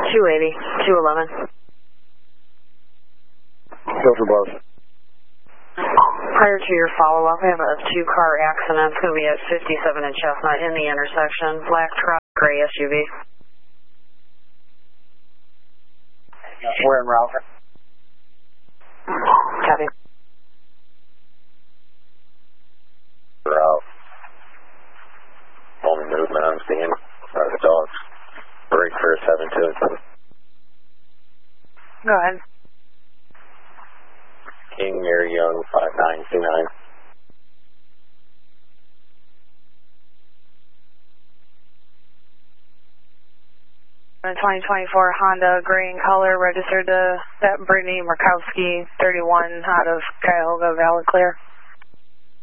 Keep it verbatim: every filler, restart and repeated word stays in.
two eighty, two eleven. Go for both. Prior to your follow-up, I have a two-car accident. It's going to be at fifty-seven and Chestnut in the intersection. Black truck, gray S U V. We're en route. Copy. We're out. Only movement I'm seeing are the dogs. Break for seven two. Go ahead. King Mary Young, five nine two nine. A twenty twenty-four Honda, gray in color, registered to that Brittany Murkowski, thirty-one, out of Cuyahoga, Valley Clear.